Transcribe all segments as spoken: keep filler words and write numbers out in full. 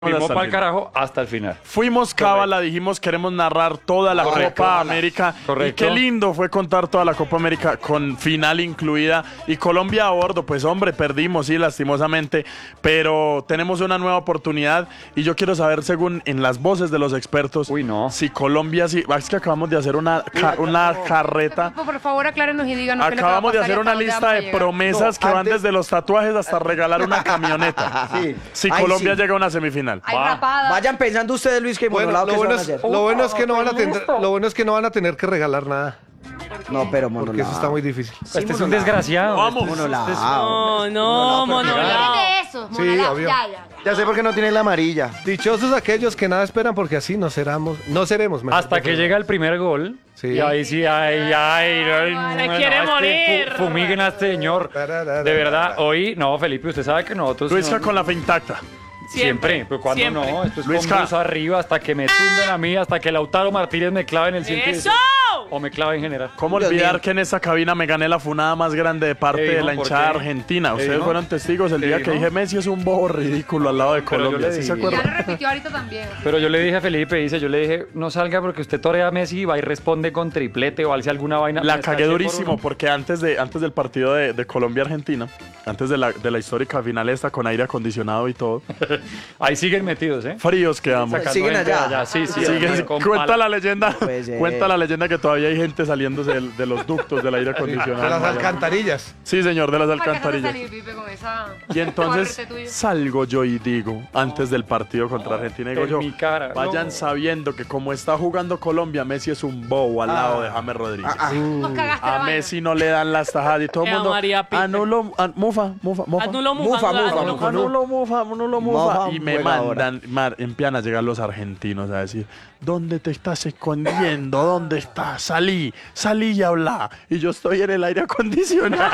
Fuimos para el carajo hasta el final. Fuimos cábala, dijimos queremos narrar toda la Correcto. Copa América. Correcto. Y qué lindo fue contar toda la Copa América con final incluida. Y Colombia a bordo, pues hombre, perdimos, sí, lastimosamente. Pero tenemos una nueva oportunidad. Y yo quiero saber, según en las voces de los expertos, Uy, no. si Colombia, sí, es que acabamos de hacer una, ca- una carreta. Por favor, aclárenos y díganos qué es lo que va a Acabamos de pasar y hacer hasta una dónde lista vamos a de llegar. promesas No, que van antes- desde los tatuajes hasta regalar una camioneta. Sí. Si Ay, Colombia sí. llega a una semifinal. Hay Va. rapadas. Vayan pensando ustedes, Luis, que Bueno, monolado que lo se bueno, van a es, hacer. lo bueno es que no van a tener, lo bueno es que no van a tener que regalar nada, No, pero porque monolado. eso está muy difícil. Este es un monolado. desgraciado. Vamos. Este es- Monolado. No, no, monolado. de esos, Sí, monolado. obvio. Ya, ya. Ya sé por qué no tiene la amarilla. Dichosos aquellos que nada esperan, porque así no seremos, no seremos mejor. Hasta que llega el primer gol. Sí. Y ahí sí, ay, ay, ay, Se no, quiere este morir. fu- Fumiguen a este señor. De verdad, hoy, no, Felipe, usted sabe que nosotros. Luisca no- con la fe intacta. Siempre, pero cuando siempre. no, esto es Luisca. con bus arriba hasta que me tumben a mí, hasta que Lautaro Martínez me clave en el ciento ¡Eso! dieciocho. O me clave en general. ¿Cómo Dios olvidar mío. que en esa cabina me gané la funada más grande de parte ¿Qué de dijo? la ¿Por hinchada qué? argentina? ¿Qué Ustedes dijo? fueron testigos el ¿Qué día que dijo? dije Messi es un bobo ridículo al lado de Pero yo Colombia. le ¿Sí se dije. Ya acuerdan? lo repitió ahorita también. Pero yo le dije a Felipe, dice, yo le dije, no salga porque usted torea a Messi y va y responde con triplete o alce alguna vaina. La Me cagué escaché por durísimo uno. porque antes, de, antes del partido de, de Colombia-Argentina, antes de la, de la histórica final esta con aire acondicionado y todo, Ahí siguen metidos, ¿eh? fríos quedamos. Sacando Siguen gente allá. de allá. Sí, sí. Siguen- con cuenta pala. la leyenda, puede ser. cuenta la leyenda que todavía hay gente saliéndose del- de, los ductos del aire de acondicionado. las alcantarillas. Sí, señor, de las ¿Para qué vas a alcantarillas. salir, Pipe, con esa Y entonces corte tuya? salgo yo y digo, antes del partido contra Argentina, digo en yo, mi cara, vayan no. sabiendo que como está jugando Colombia, Messi es un bobo al lado de James Rodríguez. Nos cagaste la A vaina. Messi no le dan las tajadas y todo el Eva mundo. María Pipe. Anulo, an- mufa, mufa, mufa. Anulo Mufa, mufa, mufa, anulo mufa. Anulo, mufa, anulo, mufa. Mufa, Y me buena mandan, mar, empiezan a llegar los argentinos a decir, ¿dónde te estás escondiendo? ¿Dónde estás? Salí, salí y habla. Y yo estoy en el aire acondicionado.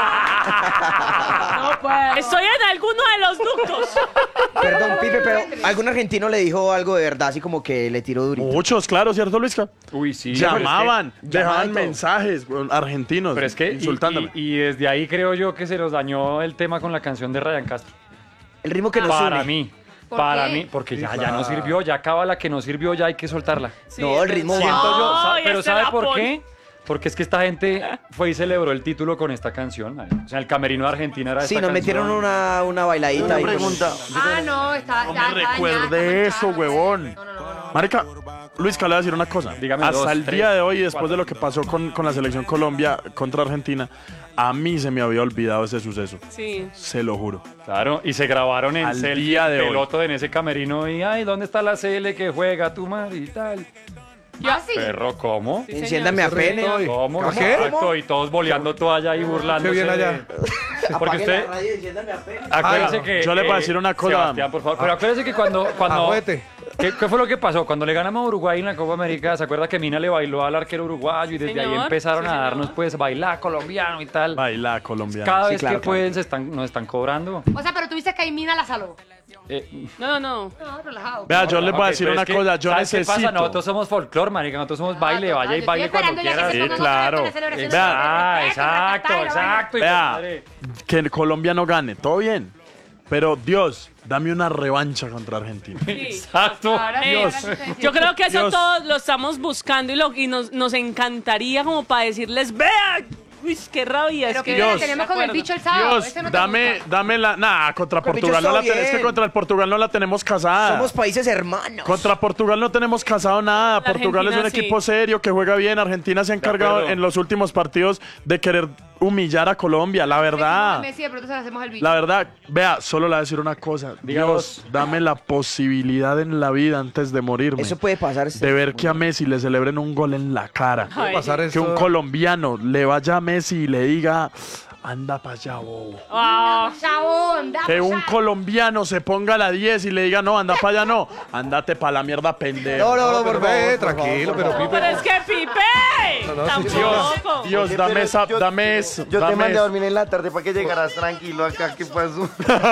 No, pues. Estoy en alguno de los ductos. Perdón, Pipe, pero algún argentino le dijo algo de verdad, así como que le tiró durito. Muchos, claro, ¿cierto, Luisca? Uy, sí. Llamaban, pero es que- dejaban llamaban y todo. mensajes bueno, argentinos Pero es que, y, insultándome. y- y desde ahí creo yo que se nos dañó el tema con la canción de Ryan Castro. El ritmo que nos Para une. mí. ¿Por Para qué? mí, porque ya, ya no sirvió, ya acaba la que no sirvió, ya hay que soltarla. Sí, No, el es ritmo verdad. Siento yo, sa- Ay, pero este ¿sabe la por pone. qué? Porque es que esta gente fue y celebró el título con esta canción. marica. O sea, el camerino de Argentina era Sí, esta nos canción. metieron una, una bailadita Una ahí. pregunta. Ah, no, está. No ya, me está dañada, recuerde está eso, manchada. huevón. No, no, no, no. Marica, Luis, le voy a decir una cosa. Dígame Hasta dos, el tres, día de hoy, después cuatro. de lo que pasó con, con la selección Colombia contra Argentina, a mí se me había olvidado ese suceso. Sí. Se lo juro. Claro, y se grabaron en Al selfie día de hoy. peloto en ese camerino y ay, ¿dónde está la C L que juega tu madre y tal? Ah, sí. Perro, ¿cómo? Sí, Enciéndame a Correcto. pene. ¿Cómo? ¿A qué? Exacto, y todos boleando toalla y burlándose. Qué bien allá. de- Porque Apague usted, la radio y enciéndame a pene. acuérdese Ah, que... yo le voy a eh, decir una cosa. Sebastián, por favor, pero acuérdese que cuando... cuando Agüete. ¿qué, qué fue lo que pasó? Cuando le ganamos a Uruguay en la Copa América, ¿se acuerda que Mina le bailó al arquero uruguayo y desde ahí Señor, empezaron sí, a señor. darnos pues bailar colombiano y tal? Baila colombiana. Cada Sí, vez claro, que claro. pueden se están, nos están cobrando. O sea, pero tú dices que Aimina la saló. Eh, No, no, no. No, relajado. Vea, yo les voy a ok, decir pero una es que, cosa. Yo ¿sabes qué necesito. pasa? Nosotros somos folclore, marica. Nosotros somos baile, Ah, vaya y yo baile estoy cuando esperando ya que quiera. se Sí, pongan claro. otra vez la celebración. Vea. Ah, Respeto, exacto, respetar, la vaina. exacto. y Vea, madre. que Colombia no gane, todo bien. Pero Dios, dame una revancha contra Argentina. Exacto. Ahora sí, Dios. ahora sí te decía. Yo creo que eso Dios. todos lo estamos buscando y, lo, y nos, nos encantaría como para decirles, vean, uy, qué rabia. Pero es que que Dios. la tenemos con el ¿de bicho el sábado. Dios, ese no te dame, gusta. dame la. Nah, contra Pero Portugal bicho, no la está tenemos. Es que bien. contra el Portugal no la tenemos casada. Somos países hermanos. Contra Portugal no tenemos casado nada. La Portugal es un Argentina, equipo sí. serio que juega bien. Argentina se ha encargado acuerdo. en los últimos partidos de querer humillar a Colombia, la verdad. Messi, de pronto se la hacemos al bicho. La verdad, vea, solo le voy a decir una cosa. Díganos. Dios, dame la posibilidad en la vida antes de morirme. Eso puede pasar. De ver que a Messi le celebren un gol en la cara. Ay. Pasar Que eso. un colombiano le vaya a Messi y le diga, anda para allá, bobo. Ah, Chabón, dame Que un ya. colombiano se ponga a la diez y le diga, no, anda para allá, no. Andate para la mierda, pendejo. No, no, no, por Pero favor. ve, por favor, tranquilo, por pero favor. Pipe. pero es que Pipe, No, no, sí, tampoco. Dios, Oye, dame pero esa, yo- dame eso. Yo te dame mandé a eso. dormir en la tarde para que llegaras tranquilo acá. ¿Qué pasó?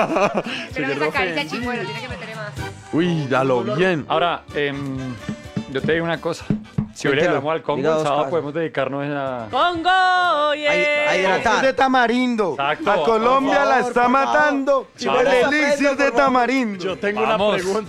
Pero esa caricia chimuelo, tiene que meterle más. Uy, ya lo bien. Ahora, em, yo te digo una cosa. Si hoy le Cuéntelo. ganamos al Congo, Diga el dos sábado cosas. podemos dedicarnos a... Congo, yeah. Ahí- ahí era- Elixir de tamarindo. Exacto. A Colombia Por la favor, está por favor. matando. Chibolita, El elixir aprende, de por favor. tamarindo. Yo tengo Vamos. una pregunta.